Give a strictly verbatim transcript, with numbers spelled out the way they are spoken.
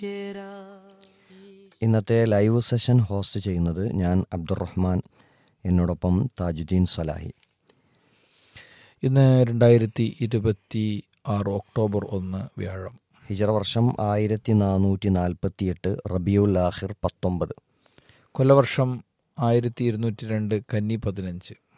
ഇന്നത്തെ live session host ചെയ്യുന്നത് ഞാൻ അബ്ദുറഹ്മാൻ, എന്നോടൊപ്പം താജുദ്ദീൻ സലാഹി. ഇന്ന് രണ്ടായിരത്തി ഇരുപത്തി ആറ് ഒക്ടോബർ ഒന്ന് വ്യാഴം. ഹിജറ വർഷം ആയിരത്തി നാനൂറ്റി നാൽപ്പത്തി എട്ട് റബിയുൽ ആഖിർ പത്തൊമ്പത്. കൊല്ലവർഷം ആയിരത്തി ഇരുന്നൂറ്റി രണ്ട് കന്നി പതിനഞ്ച്.